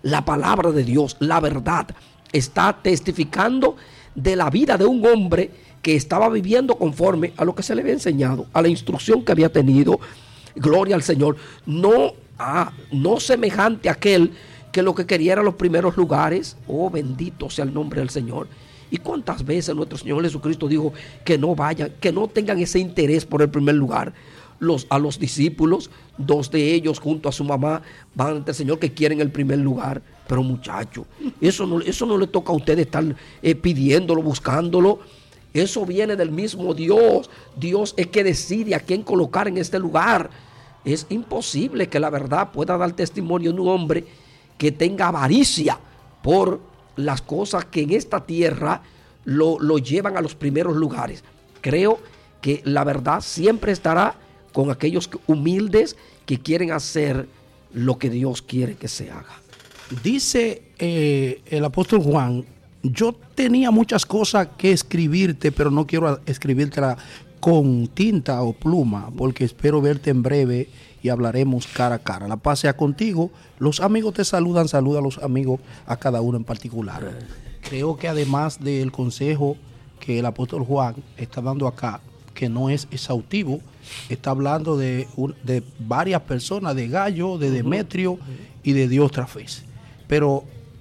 la palabra de Dios, la verdad, está testificando de la vida de un hombre que estaba viviendo conforme a lo que se le había enseñado, a la instrucción que había tenido. Gloria al Señor. No semejante a aquel que lo que quería era los primeros lugares. Oh, bendito sea el nombre del Señor. ¿Y cuántas veces nuestro Señor Jesucristo dijo que no vayan, que no tengan ese interés por el primer lugar? A los discípulos, 2 de ellos junto a su mamá van ante el Señor que quieren el primer lugar. Pero muchacho, eso no le toca a ustedes estar pidiéndolo, buscándolo. Eso viene del mismo Dios. Dios es que decide a quién colocar en este lugar. Es imposible que la verdad pueda dar testimonio de un hombre que tenga avaricia por las cosas que en esta tierra lo llevan a los primeros lugares. Creo que la verdad siempre estará con aquellos humildes que quieren hacer lo que Dios quiere que se haga. Dice el apóstol Juan: yo tenía muchas cosas que escribirte, pero no quiero escribírtela con tinta o pluma, porque espero verte en breve y hablaremos cara a cara. La paz sea contigo. Los amigos te saludan, saluda a los amigos, a cada uno en particular. Creo que además del consejo que el apóstol Juan está dando acá, que no es exhaustivo, está hablando de varias personas, de Gallo, de Demetrio y de Diótrefes. Pero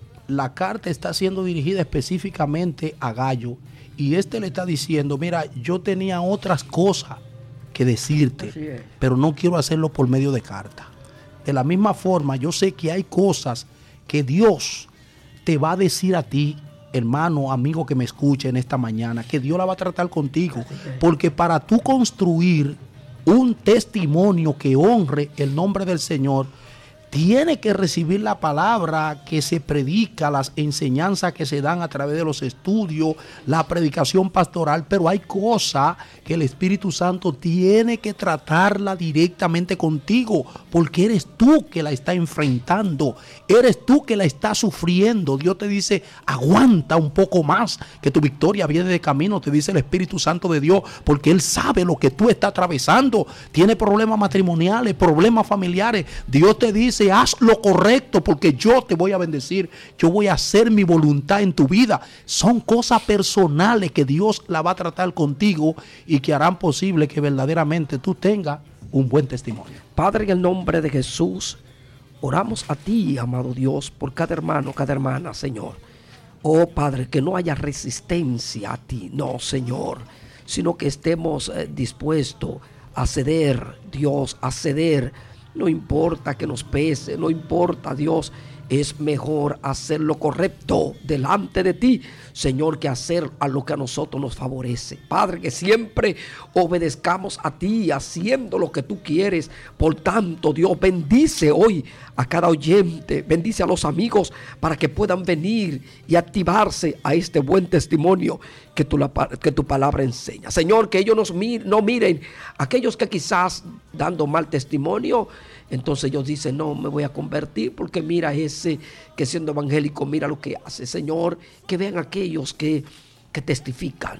la carta está siendo dirigida específicamente a Gallo, y le está diciendo: mira, yo tenía otras cosas que decirte, pero no quiero hacerlo por medio de carta. De la misma forma, yo sé que hay cosas que Dios te va a decir a ti, hermano, amigo que me escuche en esta mañana, que Dios la va a tratar contigo, porque para tú construir un testimonio que honre el nombre del Señor, tiene que recibir la palabra que se predica, las enseñanzas que se dan a través de los estudios, la predicación pastoral, pero hay cosas que el Espíritu Santo tiene que tratarla directamente contigo, porque eres tú que la está enfrentando, eres tú que la está sufriendo. Dios te dice: aguanta un poco más, que tu victoria viene de camino, te dice el Espíritu Santo de Dios, porque Él sabe lo que tú estás atravesando. Tiene problemas matrimoniales, problemas familiares. Dios te dice: haz lo correcto, porque yo te voy a bendecir, yo voy a hacer mi voluntad en tu vida. Son cosas personales que Dios la va a tratar contigo y que harán posible que verdaderamente tú tengas un buen testimonio. Padre, en el nombre de Jesús, oramos a ti, amado Dios, por cada hermano, cada hermana, Señor. Oh Padre, que no haya resistencia a ti, no, Señor, sino que estemos dispuestos a ceder, Dios, a ceder. No importa que nos pese, no importa, Dios, es mejor hacer lo correcto delante de ti, Señor, que hacer a lo que a nosotros nos favorece. Padre, que siempre obedezcamos a ti, haciendo lo que tú quieres. Por tanto, Dios, bendice hoy a cada oyente, bendice a los amigos para que puedan venir y activarse a este buen testimonio que tu palabra enseña. Señor, que ellos no miren aquellos que quizás dando mal testimonio, entonces ellos dicen: no, me voy a convertir porque mira ese que siendo evangélico, mira lo que hace. Señor, que vean aquellos que testifican.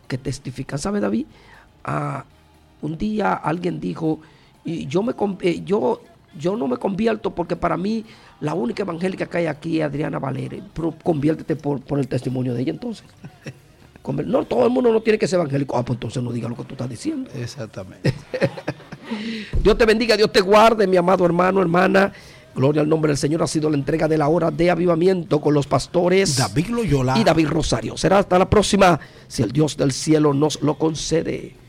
¿Sabe, David? Un día alguien dijo: y yo no me convierto porque para mí la única evangélica que hay aquí es Adriana Valera. Pero conviértete por el testimonio de ella entonces. No, todo el mundo no tiene que ser evangélico. Pues entonces no diga lo que tú estás diciendo. Exactamente. Dios te bendiga, Dios te guarde, mi amado hermano, hermana. Gloria al nombre del Señor. Ha sido la entrega de la hora de avivamiento con los pastores David Loyola y David Rosario. Será hasta la próxima, si el Dios del cielo nos lo concede.